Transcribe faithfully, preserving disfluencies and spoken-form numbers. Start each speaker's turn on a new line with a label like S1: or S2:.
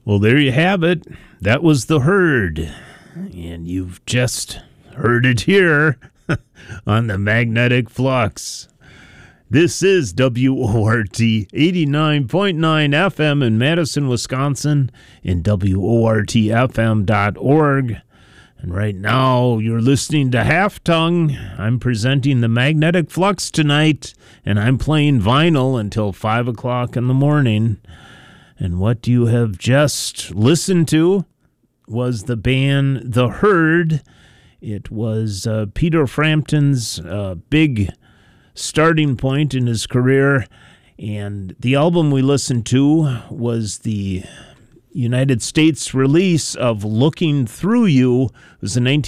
S1: Well, there you have it. That was The Herd. And you've just heard it here on the Magnetic Flux. This is W O R T eighty-nine point nine F M in Madison, Wisconsin, and W O R T F M dot org. And right now, you're listening to Half Tongue. I'm presenting the Magnetic Flux tonight, and I'm playing vinyl until five o'clock in the morning. And what you have just listened to was the band The Herd. It was uh, Peter Frampton's uh, big starting point in his career, and the album we listened to was the United States release of Looking Through You. It was a nineteen